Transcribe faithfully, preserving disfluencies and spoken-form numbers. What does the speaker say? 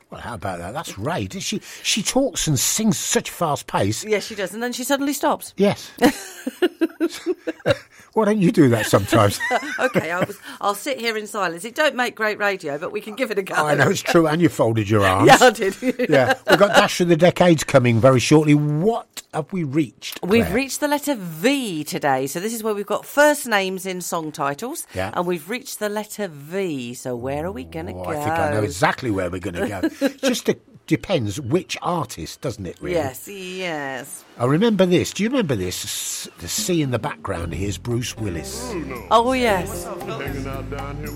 Well, how about that? That's Ray. Does she she talks and sings such fast pace. Yes, she does, and then she suddenly stops. Yes. Why don't you do that sometimes? Okay, I was, I'll sit here in silence. It don't make great radio, but we can give it a go. I know it's true, and you folded your arms. Yeah, I did. Yeah, we've got Dash of the Decades coming very shortly. What have we reached, Claire? We've reached the letter V today, so this is where we've got first names in song titles, yeah. and we've reached the letter V. So where are we going to oh, go? I think I know exactly where we're going to go. Just a depends which artist, doesn't it, really? Yes, yes. I remember this. Do you remember this? The sea in the background, here's Bruce Willis. Oh, yes. Hanging out down here